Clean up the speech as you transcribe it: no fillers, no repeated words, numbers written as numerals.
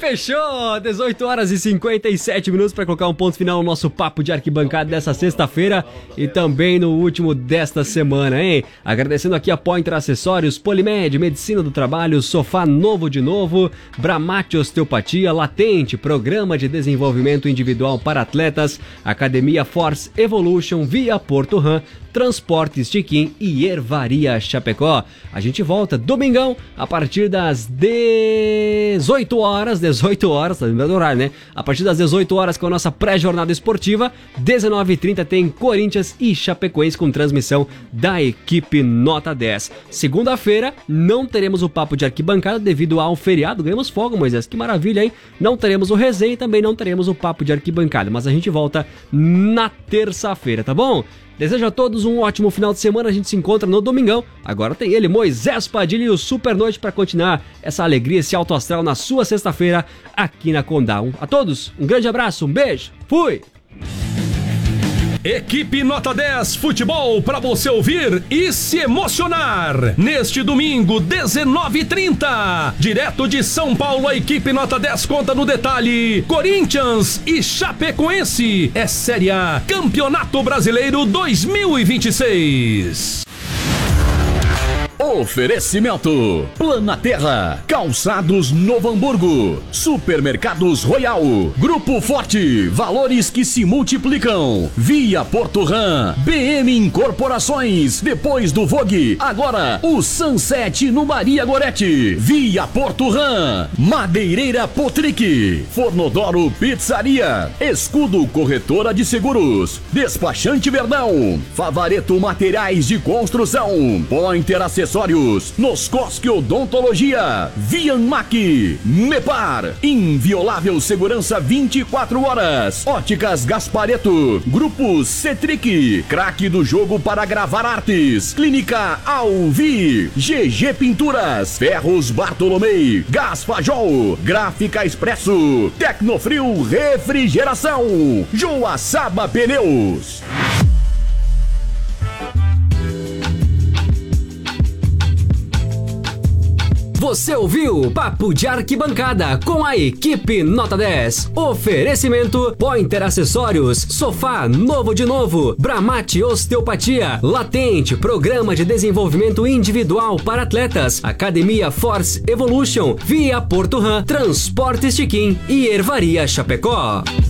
Fechou! 18 horas e 57 minutos para colocar um ponto final no nosso papo de arquibancada dessa sexta-feira e também no último desta semana, hein? Agradecendo aqui a Pointer Acessórios, Polimed, Medicina do Trabalho, Sofá Novo de Novo, Bramate Osteopatia, Latente, Programa de Desenvolvimento Individual para Atletas, Academia Force Evolution, Via Porto Ram, Transportes Tiquim e Ervaria Chapecó. A gente volta domingão a partir das 18 horas, tá lembrando o horário, né? A partir das 18 horas com a nossa pré-jornada esportiva, 19h30 tem Corinthians e Chapecoense com transmissão da equipe Nota 10. Segunda-feira não teremos o papo de arquibancada devido ao feriado, ganhamos folga, Moisés, que maravilha, hein? Não teremos o resenha e também não teremos o papo de arquibancada, mas a gente volta na terça-feira, tá bom? Desejo a todos um ótimo final de semana, a gente se encontra no domingão. Agora tem ele, Moisés Padilha e o Super Noite para continuar essa alegria, esse alto astral na sua sexta-feira aqui na Condá. A todos, um grande abraço, um beijo, fui! Equipe Nota 10 Futebol para você ouvir e se emocionar. Neste domingo, 19h30. Direto de São Paulo, a equipe Nota 10 conta no detalhe. Corinthians e Chapecoense. É Série A, Campeonato Brasileiro 2026. Oferecimento: Planaterra, Calçados Novo Hamburgo, Supermercados Royal, Grupo Forte, valores que se multiplicam, Via Porto Ram, BM Incorporações, depois do Vogue, agora o Sunset no Maria Gorete, Via Porto Ram, Madeireira Potric, Fornodoro Pizzaria, Escudo Corretora de Seguros, Despachante Verdão, Favareto Materiais de Construção, Pointer Acessórios, Noscosque Odontologia, Vianmac, Mepar, Inviolável Segurança 24 horas, Óticas Gaspareto, Grupo Cetric, Craque do Jogo para Gravar Artes, Clínica Alvi, GG Pinturas, Ferros Bartolomei, Gás Fajol, Gráfica Expresso, Tecnofrio Refrigeração, Joaçaba Pneus. Você ouviu Papo de Arquibancada com a equipe Nota 10. Oferecimento: Pointer Acessórios, Sofá Novo de Novo, Bramate Osteopatia, Latente, Programa de Desenvolvimento Individual para Atletas, Academia Force Evolution, Via Porto Ram, Transportes Tiquim e Ervaria Chapecó.